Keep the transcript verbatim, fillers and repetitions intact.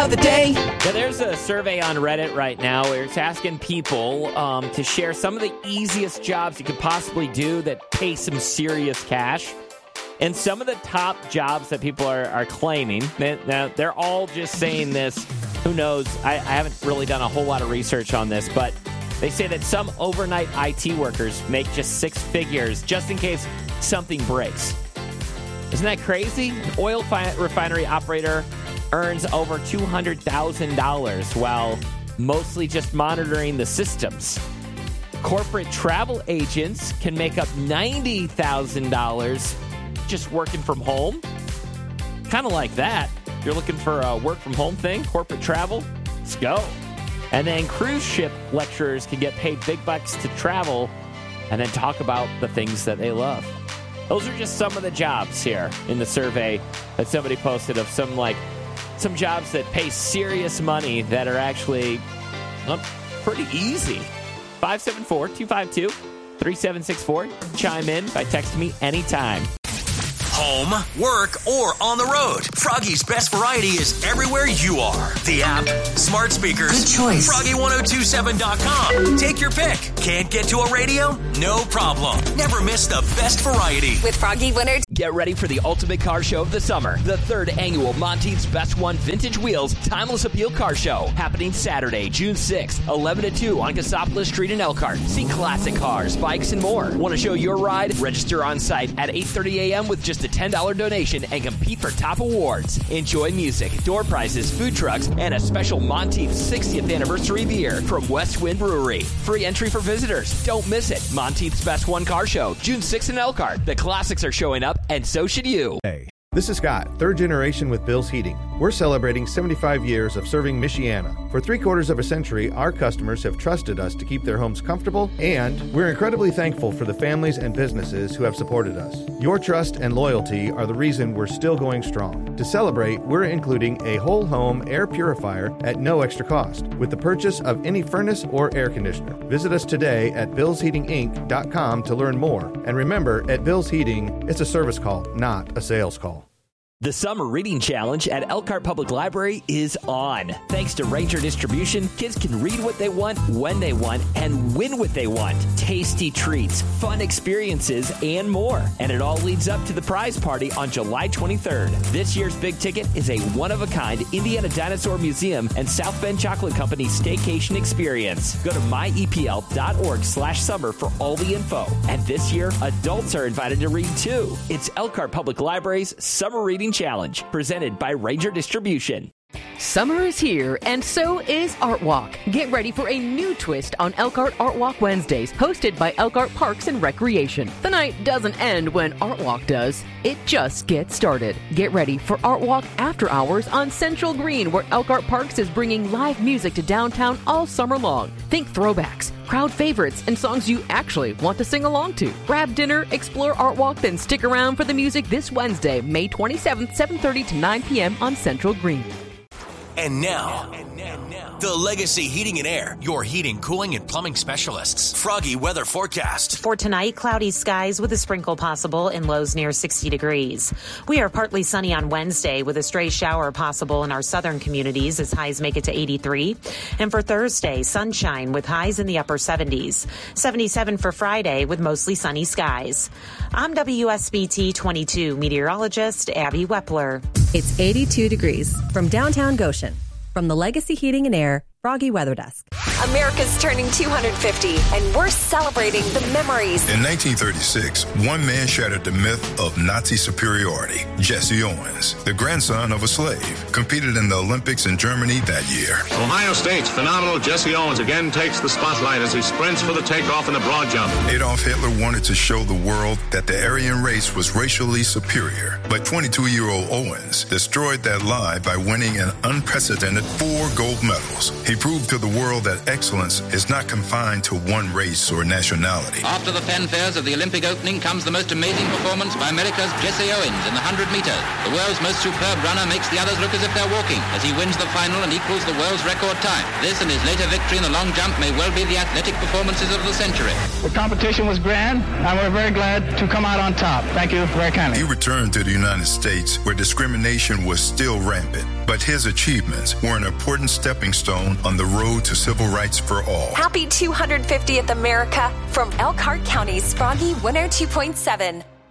of the day. Yeah, there's a survey on Reddit right now where it's asking people um, to share some of the easiest jobs you could possibly do that pay some serious cash. And some of the top jobs that people are, are claiming, now they're all just saying this. Who knows? I, I haven't really done a whole lot of research on this, but they say that some overnight I T workers make just six figures just in case something breaks. Isn't that crazy? An oil fi- refinery operator earns over two hundred thousand dollars while mostly just monitoring the systems. Corporate travel agents can make up ninety thousand dollars just working from home. Kind of like that. You're looking for a work from home thing, corporate travel? Let's go. And then cruise ship lecturers can get paid big bucks to travel and then talk about the things that they love. Those are just some of the jobs here in the survey that somebody posted of some like some jobs that pay serious money that are actually well, pretty easy. five seven four, two five two, three seven six four. Chime in by texting me anytime. Home, work, or on the road. Froggy's best variety is everywhere you are. The app, smart speakers. Good choice. Froggy ten twenty-seven dot com. Take your pick. Can't get to a radio? No problem. Never miss the best variety. With Froggy Winter. Get ready for the ultimate car show of the summer. The third annual Monteith's Best One Vintage Wheels Timeless Appeal Car Show. Happening Saturday, June sixth, eleven to two on Cassopolis Street in Elkhart. See classic cars, bikes, and more. Want to show your ride? Register on site at eight thirty a.m. with just a ten dollars donation and compete for top awards. Enjoy music, door prizes, food trucks, and a special Monteith sixtieth anniversary beer from West Wind Brewery. Free entry for visitors. Don't miss it. Monteith's Best One Car Show, June sixth in Elkhart. The classics are showing up, and so should you. Hey, this is Scott, third generation with Bill's Heating. We're celebrating seventy-five years of serving Michiana. For three quarters of a century, our customers have trusted us to keep their homes comfortable, and we're incredibly thankful for the families and businesses who have supported us. Your trust and loyalty are the reason we're still going strong. To celebrate, we're including a whole home air purifier at no extra cost with the purchase of any furnace or air conditioner. Visit us today at bills heating inc dot com to learn more. And remember, at Bill's Heating, it's a service call, not a sales call. The Summer Reading Challenge at Elkhart Public Library is on. Thanks to Ranger Distribution, kids can read what they want, when they want, and win what they want. Tasty treats, fun experiences, and more. And it all leads up to the prize party on July twenty-third. This year's big ticket is a one-of-a-kind Indiana Dinosaur Museum and South Bend Chocolate Company staycation experience. Go to my e p l dot org slash summer for all the info. And this year, adults are invited to read too. It's Elkhart Public Library's Summer Reading Challenge, presented by Ranger Distribution. Summer is here, and so is Art Walk. Get ready for a new twist on Elkhart Art Walk Wednesdays, hosted by Elkhart Parks and Recreation. The night doesn't end when Art Walk does. It just gets started. Get ready for Art Walk After Hours on Central Green, where Elkhart Parks is bringing live music to downtown all summer long. Think throwbacks, crowd favorites, and songs you actually want to sing along to. Grab dinner, explore Art Walk, then stick around for the music this Wednesday, May twenty-seventh, seven thirty to nine p.m. on Central Green. And now, and now, the Legacy Heating and Air, your heating, cooling, and plumbing specialists. Froggy weather forecast. For tonight, cloudy skies with a sprinkle possible and lows near sixty degrees. We are partly sunny on Wednesday with a stray shower possible in our southern communities as highs make it to eighty-three. And for Thursday, sunshine with highs in the upper seventies. seventy-seven for Friday with mostly sunny skies. I'm W S B T twenty-two meteorologist Abby Wepler. It's eighty-two degrees from downtown Goshen. From the Legacy Heating and Air Froggy Weather Desk. America's turning two hundred fifty, and we're celebrating the memories. In nineteen thirty-six, one man shattered the myth of Nazi superiority. Jesse Owens, the grandson of a slave, competed in the Olympics in Germany that year. Ohio State's phenomenal Jesse Owens again takes the spotlight as he sprints for the takeoff in the broad jump. Adolf Hitler wanted to show the world that the Aryan race was racially superior, but twenty-two-year-old Owens destroyed that lie by winning an unprecedented four gold medals. He proved to the world that excellence is not confined to one race or nationality. After the fanfares of the Olympic opening comes the most amazing performance by America's Jesse Owens in the one hundred meters. The world's most superb runner makes the others look as if they're walking as he wins the final and equals the world's record time. This and his later victory in the long jump may well be the athletic performances of the century. The competition was grand, and we're very glad to come out on top. Thank you very kindly. He returned to the United States where discrimination was still rampant, but his achievements were an important stepping stone on the road to civil rights for all. Happy two hundred fiftieth America from Elkhart County's Froggy one oh two point seven.